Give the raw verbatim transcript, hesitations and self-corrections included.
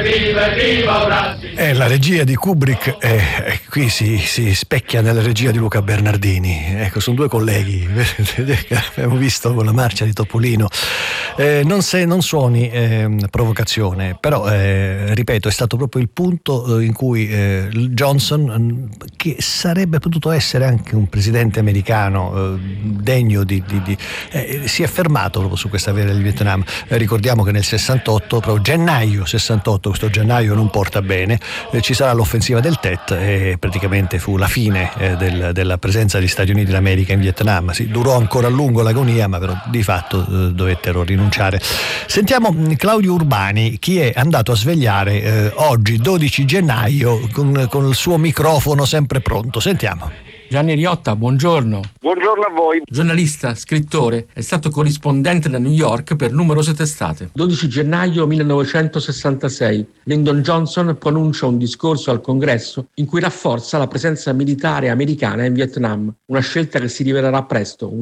Eh, la regia di Kubrick eh, eh, qui si, si specchia nella regia di Luca Bernardini. Ecco, sono due colleghi abbiamo visto con la marcia di Topolino. Eh, non, se, non suoni eh, provocazione, però eh, ripeto, è stato proprio il punto in cui eh, Johnson, che sarebbe potuto essere anche un presidente americano eh, degno di, di, di eh, si è fermato proprio su questa via del Vietnam. Eh, ricordiamo che nel sessantotto, proprio gennaio sessantotto, questo gennaio non porta bene, eh, ci sarà l'offensiva del Tet e praticamente fu la fine eh, del, della presenza degli Stati Uniti d'America in Vietnam. Sì, durò ancora a lungo l'agonia, ma però di fatto eh, dovettero rinunciare. Sentiamo Claudio Urbani, chi è andato a svegliare eh, oggi dodici gennaio con, con il suo microfono sempre pronto. Sentiamo. Gianni Riotta, buongiorno. Buongiorno a voi. Giornalista, scrittore, è stato corrispondente da New York per numerose testate. dodici gennaio millenovecentosessantasei, Lyndon Johnson pronuncia un discorso al Congresso in cui rafforza la presenza militare americana in Vietnam, una scelta che si rivelerà presto un